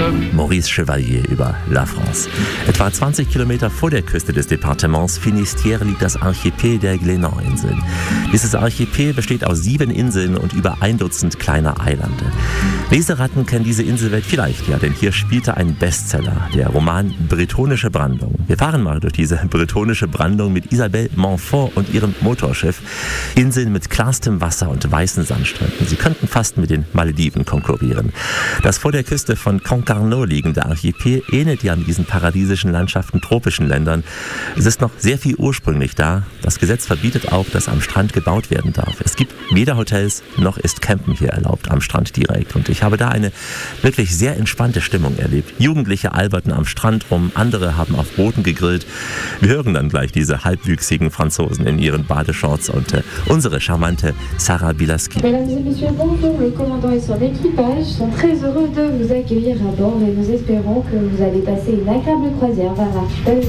Maurice Chevalier über La France. Etwa 20 Kilometer vor der Küste des Departements Finistère liegt das Archipel der Glénan-Inseln. Dieses Archipel besteht aus 7 Inseln und über 1 Dutzend kleiner Eilande. Leseratten kennen diese Inselwelt vielleicht, ja, denn hier spielte ein Bestseller, der Roman Bretonische Brandung. Wir fahren mal durch diese bretonische Brandung mit Isabelle Montfort und ihrem Motorschiff. Inseln mit klarstem Wasser und weißen Sandstränden. Sie könnten fast mit den Malediven konkurrieren. Das vor der Küste von Concarneau liegende Archipel ähnelt ja mit diesen paradiesischen Landschaften tropischen Ländern. Es ist noch sehr viel ursprünglich da. Das Gesetz verbietet auch, dass am Strand gebaut werden darf. Es gibt weder Hotels noch ist Campen hier erlaubt am Strand direkt. Und ich habe da eine wirklich sehr entspannte Stimmung erlebt. Jugendliche alberten am Strand rum, andere haben auf Booten gegrillt. Wir hören dann gleich diese halbwüchsigen Franzosen in ihren Badeshorts und unsere charmante Sarah Bilaski. Mesdames et messieurs, bonjour, le commandant et son équipage sont très heureux de vous accueillir à bord et nous espérons que vous allez passer une agréable croisière vers l'archipel.